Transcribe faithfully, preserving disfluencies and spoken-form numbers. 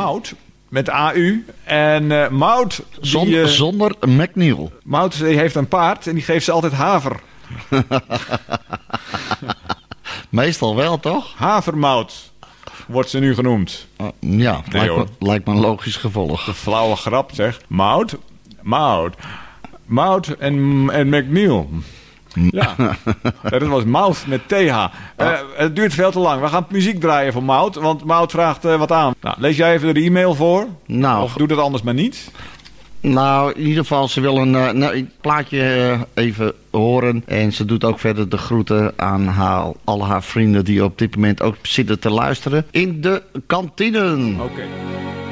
Maud met A U. En uh, Maud... Die, Zonder, uh, zonder McNeil. Maud die heeft een paard en die geeft ze altijd haver. Meestal wel, toch? Havermout wordt ze nu genoemd. Uh, ja, Nee, lijkt, me, hoor. lijkt me een logisch gevolg. De flauwe grap, zeg. Maud, Maud, Maud en, en McNeil. Ja, dat was Maud met T H. Uh, het duurt veel te lang. We gaan muziek draaien voor Maud, want Maud vraagt uh, wat aan. Nou, lees jij even de e-mail voor? Nou, Of doe dat anders maar niet? Nou, in ieder geval, ze wil een, uh, nou, een plaatje uh, even horen. En ze doet ook verder de groeten aan haar, al haar vrienden die op dit moment ook zitten te luisteren in de kantine. Oké. Okay.